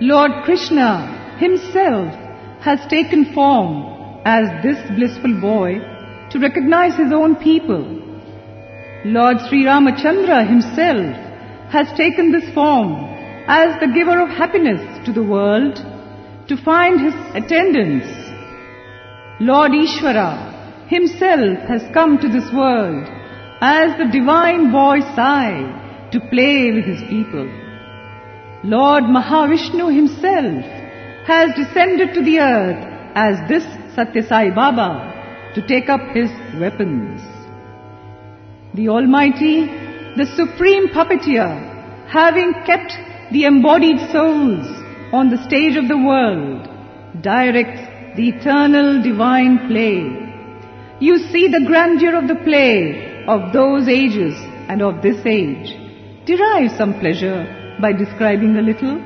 Lord Krishna himself has taken form as this blissful boy to recognize his own people. Lord Sri Ramachandra himself has taken this form as the giver of happiness to the world to find his attendants. Lord Ishvara himself has come to this world as the divine boy Sai to play with his people. Lord Mahavishnu himself has descended to the earth as this Satya Sai Baba to take up his weapons. The Almighty, the Supreme Puppeteer, having kept the embodied souls on the stage of the world, directs the eternal divine play. You see the grandeur of the play of those ages and of this age. Derive some pleasure by describing a little.